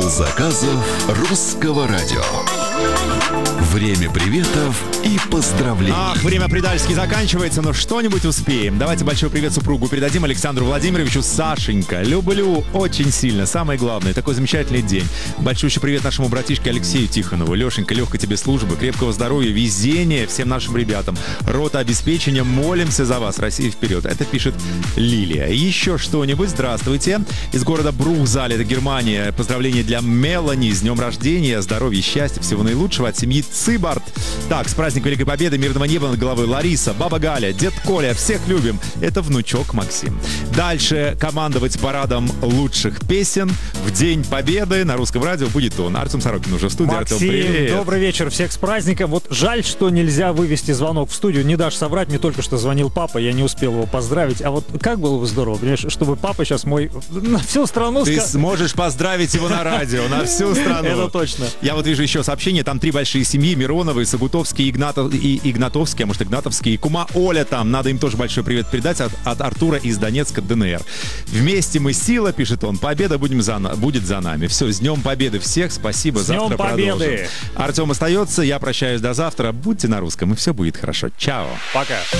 заказов Русского радио. Время приветов и поздравлений. Ах, время предательски заканчивается, но что-нибудь успеем. Давайте большой привет супругу передадим Александру Владимировичу. Сашенька, люблю очень сильно. Самое главное, такой замечательный день. Большущий привет нашему братишке Алексею Тихонову. Лешенька, легкой тебе службы, крепкого здоровья, везения всем нашим ребятам. Рота обеспечения, молимся за вас. Россия вперед. Это пишет Лилия. Еще что-нибудь. Здравствуйте. Из города Брухзаль, это Германия. Поздравления для Мелани с днем рождения. Здоровья, счастья, всего наилучшего от семьи Цибарт. Так, с праздником Великой Победы, мирного неба над головой. Лариса, баба Галя, дед Коля, всех любим. Это внучок Максим. Дальше командовать парадом лучших песен в День Победы на Русском радио будет он. Артем Сорокин уже в студии. Максим, Артем, привет. добрый вечер, всех с праздником. Вот жаль, что нельзя вывести звонок в студию. Не дашь соврать, мне только что звонил папа, я не успел его поздравить. А вот как было бы здорово, понимаешь, чтобы папа сейчас мой на всю страну... Ты сможешь поздравить его на радио, на всю страну. Это точно. Я вот вижу еще сообщение, там 3 большие семьи, Мироновы, Сагутовские, Игнатовские, а может Игнатовские, и кума Оля там, надо им тоже большой привет передать от Артура из Донецка, ДНР. Вместе мы сила, пишет он, победа будет за нами. Все, с Днем Победы всех, спасибо, с Днем завтра Победы. продолжим. Артем остается, я прощаюсь до завтра, будьте на русском, и все будет хорошо. Чао. Пока.